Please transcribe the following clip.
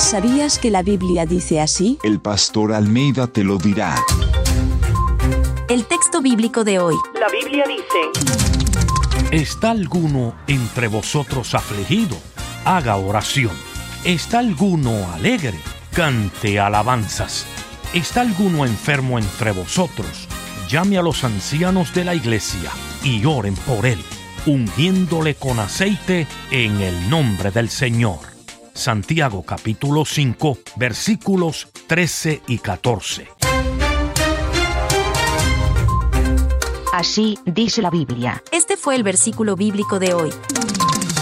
¿Sabías que la Biblia dice así? El pastor Almeida te lo dirá. El texto bíblico de hoy. La Biblia dice: ¿Está alguno entre vosotros afligido? Haga oración. ¿Está alguno alegre? Cante alabanzas. ¿Está alguno enfermo entre vosotros? Llame a los ancianos de la iglesia y oren por él, ungiéndole con aceite en el nombre del Señor. Santiago capítulo 5, versículos 13 y 14. Así dice la Biblia. Este fue el versículo bíblico de hoy.